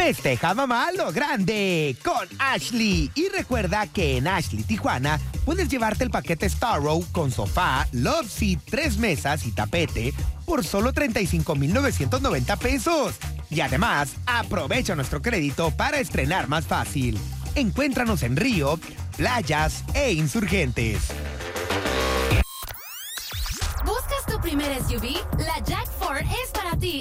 Festeja mamá lo grande con Ashley. Y recuerda que en Ashley Tijuana puedes llevarte el paquete Starrow con sofá, love seat, 3 mesas y tapete por solo 35,990 pesos. Y además, aprovecha nuestro crédito para estrenar más fácil. Encuéntranos en Río, Playas e Insurgentes. ¿Buscas tu primer SUV? La Jack 4 es para ti